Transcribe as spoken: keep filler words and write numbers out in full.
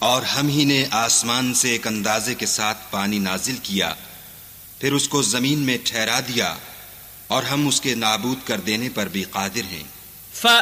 और हम ही ने आसमान से एक अंदाजे के साथ पानी नाजिल किया, फिर उसको जमीन में ठहरा दिया, और हम उसके नाबूद कर देने पर भी कादिर हैं।